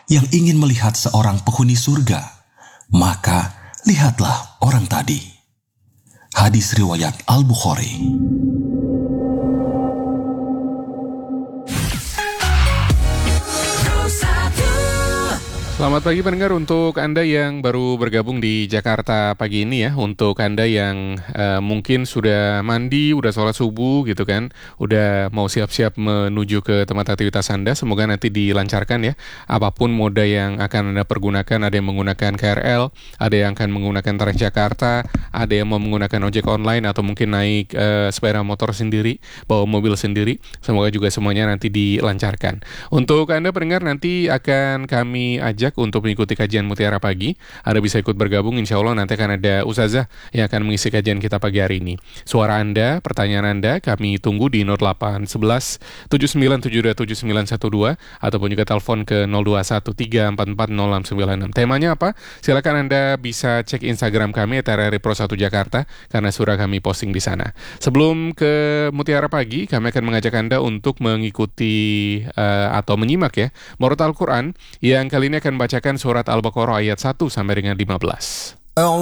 yang ingin melihat seorang penghuni surga, maka lihatlah orang tadi. Hadis riwayat Al-Bukhari. Selamat pagi pendengar, untuk Anda yang baru bergabung di Jakarta pagi ini ya. Untuk Anda yang mungkin sudah mandi, udah sholat subuh gitu kan, udah mau siap-siap menuju ke tempat aktivitas Anda, semoga nanti dilancarkan ya. Apapun moda yang akan Anda pergunakan, ada yang menggunakan KRL, ada yang akan menggunakan Transjakarta, ada yang mau menggunakan ojek online atau mungkin naik sepeda motor sendiri, bawa mobil sendiri. Semoga juga semuanya nanti dilancarkan. Untuk Anda pendengar, nanti akan kami ajak untuk mengikuti kajian Mutiara Pagi. Anda bisa ikut bergabung, insya Allah nanti akan ada Ustazah yang akan mengisi kajian kita pagi hari ini. Suara Anda, pertanyaan Anda kami tunggu di 0811 79727912 ataupun juga telepon ke 0213440696. Temanya apa? Silakan Anda bisa cek Instagram kami @RRI Pro1 Jakarta karena sudah kami posting di sana. Sebelum ke Mutiara Pagi, kami akan mengajak Anda untuk mengikuti atau menyimak ya Murotal Al-Quran yang kali ini akan bacakan surat Al-Baqarah ayat 1 sampai dengan 15.